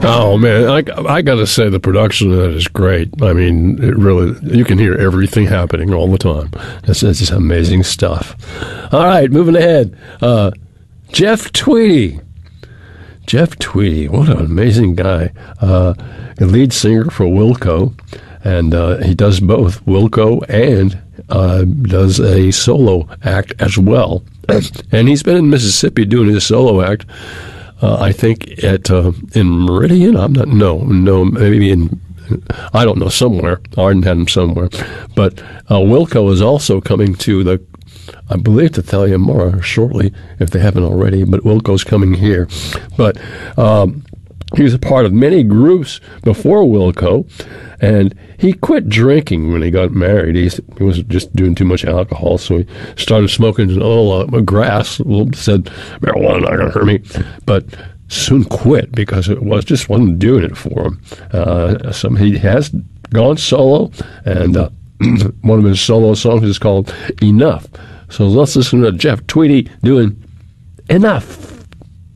Oh, man, I got to say the production of that is great. I mean, it really, you can hear everything happening all the time. It's just amazing stuff. All right, moving ahead. Jeff Tweedy. Jeff Tweedy, what an amazing guy. The lead singer for Wilco, and he does both Wilco and does a solo act as well. And he's been in Mississippi doing his solo act. I think in Meridian. Maybe in, I don't know, somewhere. Arden had him somewhere. But Wilco is also coming to I believe to Thalia Mora shortly, if they haven't already. But Wilco's coming here. But he was a part of many groups before Wilco, and he quit drinking when he got married. He was just doing too much alcohol, so he started smoking a little grass. Said, marijuana not going to hurt me. But soon quit because it wasn't doing it for him. He has gone solo, and one of his solo songs is called Enough. So let's listen to Jeff Tweedy doing Enough.